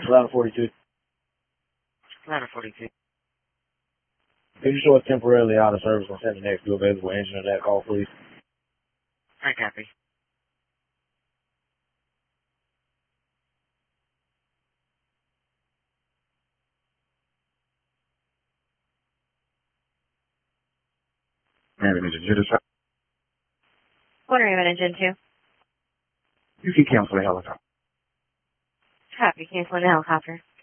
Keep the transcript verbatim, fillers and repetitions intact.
Ladder forty-two. Ladder forty-two. If you show us temporarily out of service and send the next due available engine of that call, please. I copy. Raven Engine two. One Raven Engine two. You can cancel the helicopter. Copy. Canceling the helicopter.